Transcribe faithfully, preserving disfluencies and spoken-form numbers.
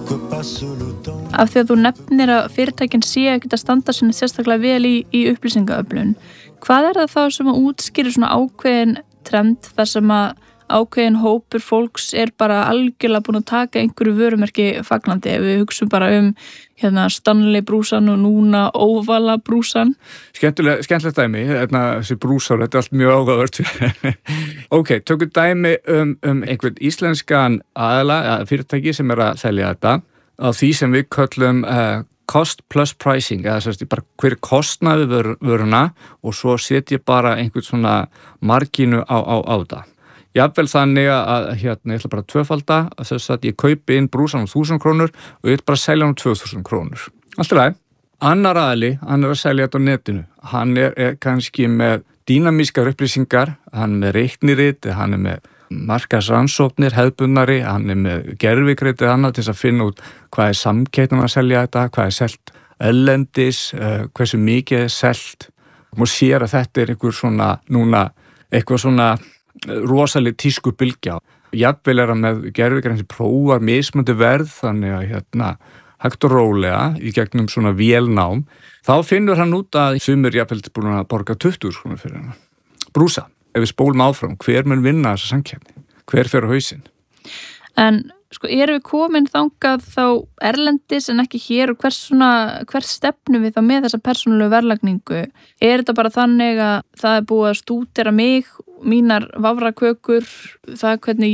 Af því að þú nefnir að fyrirtækin sé að geta standa sinni sérstaklega vel í, í upplýsingaöflun. Hvað er það þá sem að útskýrir svona ákveðin trend þar sem að ákveðin hópur fólks er bara algjörlega búin að taka einhverju vörumerki fagnandi? Ef við hugsum bara um hérna Stanley brúsan og núna óvala brúsan. Skemmtilega, skemmtilegt dæmi, hérna, þessi brúsar, þetta er allt mjög áhugavert. Ok, tökum dæmi um, um einhvern íslenskan aðila, fyrirtæki sem er að selja þetta á því sem við köllum uh, cost plus pricing, eða sérst ég bara hver kostnaði vör, vöruna og svo set ég bara einhvern svona margínu á, á, á það. Jafnvel þannig að hérna, ég ætla bara að tvöfalda, þess að ég kaupi inn brúsan um þúsund krónur og ég ætla bara að selja hann um tvö þúsund krónur. Allt í lagi. Annar aðili, hann er að selja þetta á netinu. Hann er, er kannski með dýnamískar upplýsingar, hann er með reiknirit, hann er með markaðsrannsóknir, hefðbundnari, hann er með gervigreitið annað til þess að finna út hvað er samkeppnin að selja þetta, hvað er selt erlendis, uh, hversu mikið er selt. Og sér að þetta er einhver svona, núna, eitthvað svona rosaleg tísku bylgja. Jafnvel er hann með gervigrein sem prófar mismunandi verð, þannig að hérna hægt og rólega í gegnum svona vélnám. Þá finnur hann út að sumir jafnvel búin að borga tuttugu þúsund krónur fyrir hann. Brúsa. Ef við spólum áfram, hver mun vinna þessa samkeppni? Hver fer á hausinn? En sko, erum við komin þangað þá erlendis en ekki hér og hvers svona, hvers stefnum við þá með þessa persónulegu verðlagningu? Er þetta bara þannig að það er búið að stúdera mig, mínar vafrakökur, það hvernig